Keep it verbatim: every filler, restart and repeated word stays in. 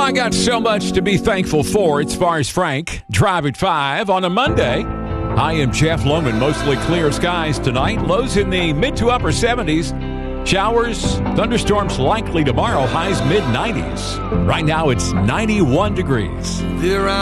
I got so much to be thankful for. It's Fars Frank, Drive at five on a Monday. I am Jeff Lohman. Mostly clear skies tonight. Lows in the mid to upper seventies. Showers, thunderstorms likely tomorrow. Highs mid nineties. Right now it's ninety-one degrees. There